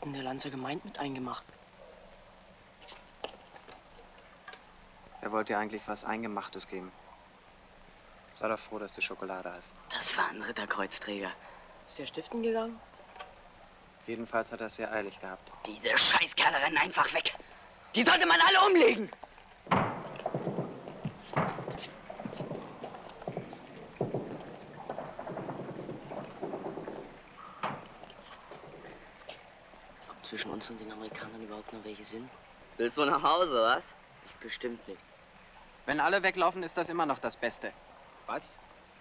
denn der Lanzer gemeint mit eingemacht? Er wollte dir eigentlich was Eingemachtes geben. Sei doch froh, dass du Schokolade hast. Das war ein Ritterkreuzträger. Ist der stiften gegangen? Jedenfalls hat er es sehr eilig gehabt. Diese Scheißkerle rennen einfach weg. Die sollte man alle umlegen. Ob zwischen uns und den Amerikanern überhaupt noch welche sind? Willst du nach Hause, was? Bestimmt nicht. Wenn alle weglaufen, ist das immer noch das Beste. Was?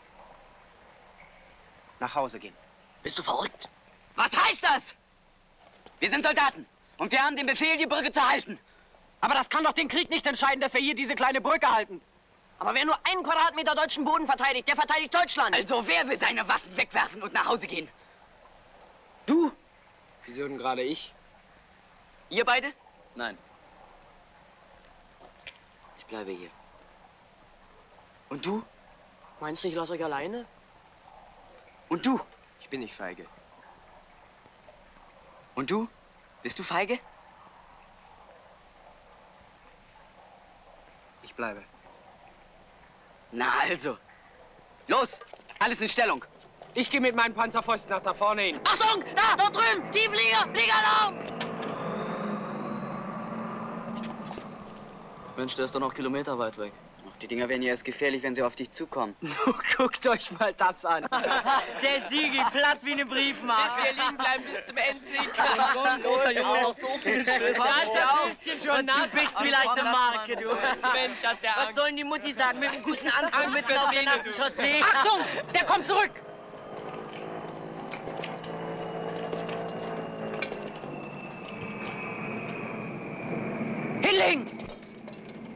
Nach Hause gehen. Bist du verrückt? Was heißt das? Wir sind Soldaten und wir haben den Befehl, die Brücke zu halten. Aber das kann doch den Krieg nicht entscheiden, dass wir hier diese kleine Brücke halten. Aber wer nur einen Quadratmeter deutschen Boden verteidigt, der verteidigt Deutschland. Also wer will seine Waffen wegwerfen und nach Hause gehen? Du? Wieso denn gerade ich? Ihr beide? Nein. Ich bleibe hier. Und du? Meinst du, ich lasse euch alleine? Und du? Ich bin nicht feige. Und du? Bist du feige? Ich bleibe. Na also. Los, alles in Stellung. Ich gehe mit meinen Panzerfäusten nach da vorne hin. Achtung, da, dort drüben, Tiefflieger, Fliegeralarm! Mensch, der ist doch noch Kilometer weit weg. Ach, die Dinger werden ja erst gefährlich, wenn sie auf dich zukommen. Guckt euch mal das an. Der Sigi, platt wie eine Briefmarke. Lasst ihr liegen bleiben bis zum Endsieg. Großer Junge, noch so viel Schiss. Das Höschen schon nass. Du bist vielleicht eine Marke, du. Mensch, hat der Was Angst. sollen die Mutti sagen mit einem guten Anzug mitten auf der nassen Chaussee? Achtung, der kommt zurück. Hinlegen!